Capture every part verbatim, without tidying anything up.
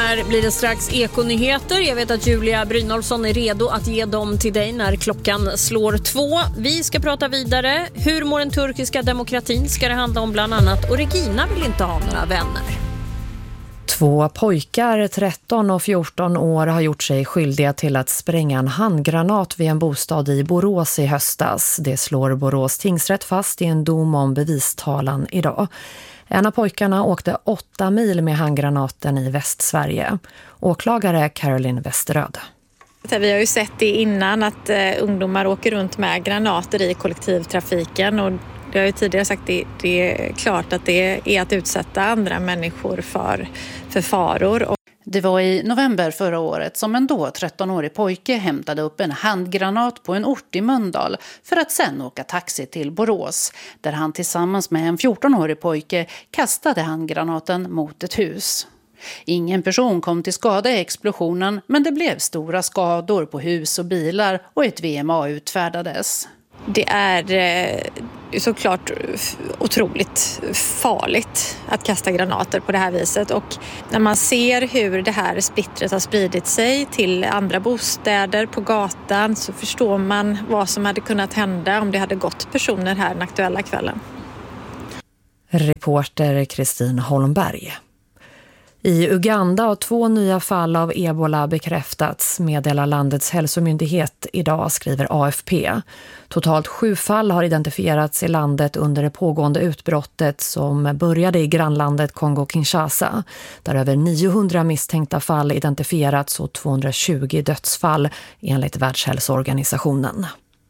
Här blir det strax ekonyheter. Jag vet att Julia Brynolfsson är redo att ge dem till dig när klockan slår två. Vi ska prata vidare. Hur mår den turkiska demokratin ska det handla om bland annat. Och Regina vill inte ha några vänner. Två pojkar, tretton och fjorton år, har gjort sig skyldiga till att spränga en handgranat vid en bostad i Borås i höstas. Det slår Borås tingsrätt fast i en dom om bevistalan idag. En av pojkarna åkte åtta mil med handgranaten i Västsverige. Åklagare Caroline Westeröd. Vi har ju sett det innan att eh, ungdomar åker runt med granater i kollektivtrafiken, och det har ju tidigare sagt att det, det är klart att det är att utsätta andra människor för, för faror. Det var i november förra året som en då trettonårig pojke hämtade upp en handgranat på en ort i Mölndal för att sen åka taxi till Borås, där han tillsammans med en fjortonårig pojke kastade handgranaten mot ett hus. Ingen person kom till skada i explosionen, men det blev stora skador på hus och bilar och ett V M A utfärdades. Det är eh, såklart otroligt farligt att kasta granater på det här viset, och när man ser hur det här splittret har spridit sig till andra bostäder på gatan så förstår man vad som hade kunnat hända om det hade gått personer här den aktuella kvällen. Reporter Kristin Holmberg. I Uganda har två nya fall av ebola bekräftats, meddelar landets hälsomyndighet idag, skriver A F P. Totalt sju fall har identifierats i landet under det pågående utbrottet som började i grannlandet Kongo-Kinshasa, där över niohundra misstänkta fall identifierats och tvåhundratjugo dödsfall enligt Världshälsoorganisationen.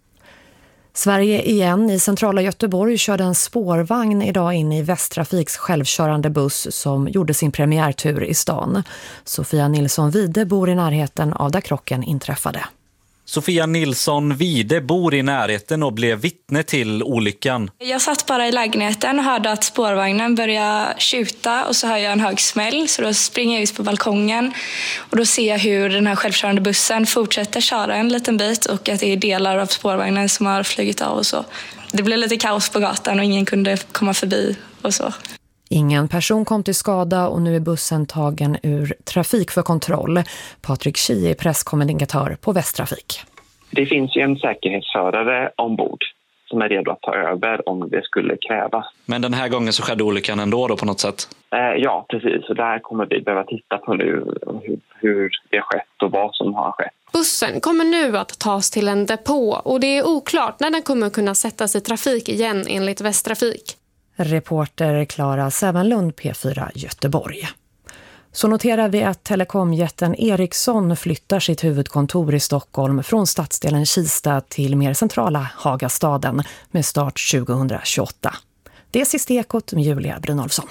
Sverige igen. I centrala Göteborg körde en spårvagn idag in i Västtrafiks självkörande buss som gjorde sin premiärtur i stan. Sofia Nilsson Wide bor i närheten av där krocken inträffade. Sofia Nilsson Wide bor i närheten och blev vittne till olyckan. Jag satt bara i lägenheten och hörde att spårvagnen började tjuta, och så hör jag en hög smäll, så då springer jag ut på balkongen och då ser jag hur den här självkörande bussen fortsätter köra en liten bit och att det är delar av spårvagnen som har flugit av och så. Det blev lite kaos på gatan och ingen kunde komma förbi och så. Ingen person kom till skada och nu är bussen tagen ur trafik för kontroll. Patrik Schie är presskommunikatör på Västtrafik. Det finns ju en säkerhetsförare ombord som är redo att ta över om det skulle krävas. Men den här gången så skedde olyckan ändå då på något sätt? Eh, ja, precis. Och där kommer vi behöva titta på nu hur, hur det har skett och vad som har skett. Bussen kommer nu att tas till en depå och det är oklart när den kommer kunna sättas i trafik igen enligt Västtrafik. Reporter Klara Sävenlund, P fyra Göteborg. Så noterar vi att telekomjätten Ericsson flyttar sitt huvudkontor i Stockholm från stadsdelen Kista till mer centrala Hagastaden med start tjugohundratjugoåtta. Det är sista Ekot med Julia Brynolfsson.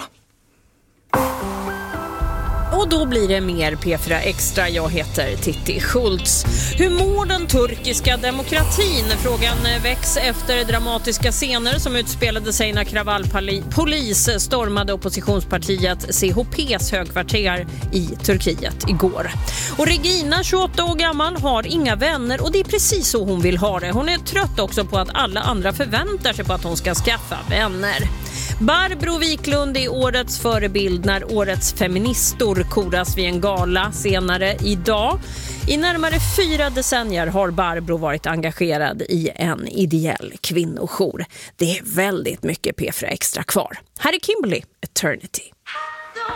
Och då blir det mer P fyra Extra. Jag heter Titti Schultz. Hur mår den turkiska demokratin? Frågan väcks efter dramatiska scener som utspelade sig när kravallpolis stormade oppositionspartiet C H P:s högkvarter i Turkiet igår. Och Regina, tjugoåtta år gammal, har inga vänner och det är precis så hon vill ha det. Hon är trött också på att alla andra förväntar sig på att hon ska skaffa vänner. Barbro Wiklund är årets förebild när årets feministor koras vid en gala senare idag. I närmare fyra decennier har Barbro varit engagerad i en ideell kvinnojour. Det är väldigt mycket P fyra Extra kvar. Här är Kimberly, Eternity.